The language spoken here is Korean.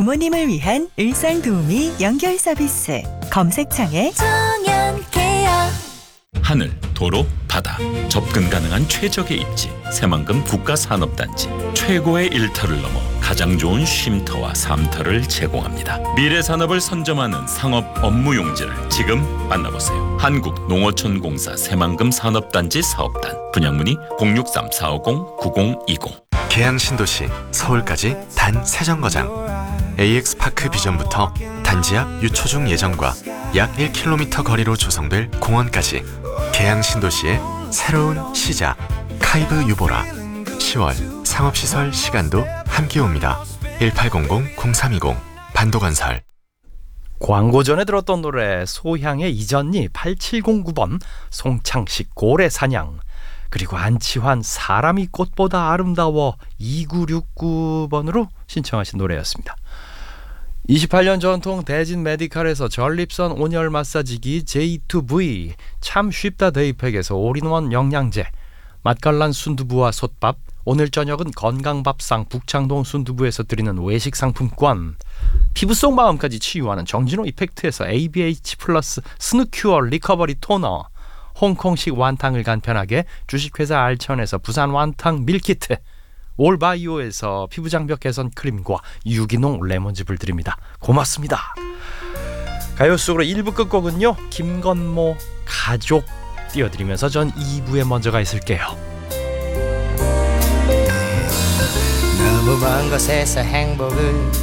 부모님을 위한 일상도우미 연결 서비스. 검색창에 청년케어. 하늘, 도로, 바다, 접근 가능한 최적의 입지 새만금 국가산업단지. 최고의 일터를 넘어 가장 좋은 쉼터와 삶터를 제공합니다. 미래산업을 선점하는 상업 업무 용지를 지금 만나보세요. 한국농어촌공사 새만금 산업단지 사업단. 분양문의 063-450-9020. 계양 신도시 서울까지 단 3정거장. AX파크 비전부터 단지 앞 유초중 예정과 약 1km 거리로 조성될 공원까지 계양 신도시의 새로운 시작. 카이브 유보라. 10월 상업시설 시간도 함께 옵니다. 1800-0320 반도건설. 광고 전에 들었던 노래 소향의 이전니 8709번 송창식 고래사냥, 그리고 안치환 사람이 꽃보다 아름다워 2969번으로 신청하신 노래였습니다. 28년 전통 대진 메디칼에서 전립선 온열 마사지기 J2V, 참 쉽다 데이팩에서 올인원 영양제, 맛깔난 순두부와 솥밥, 오늘 저녁은 건강밥상 북창동 순두부에서 드리는 외식 상품권, 피부 속 마음까지 치유하는 정진호 이펙트에서 ABH 플러스 스누큐어 리커버리 토너, 홍콩식 완탕을 간편하게 주식회사 알천에서 부산 완탕 밀키트, 올바이오에서 피부장벽 개선 크림과 유기농 레몬즙을 드립니다. 고맙습니다. 가요 속으로 1부 끝곡은요, 김건모 가족 띄워드리면서 전 2부에 먼저 가 있을게요. 너무 먼 곳에서 행복을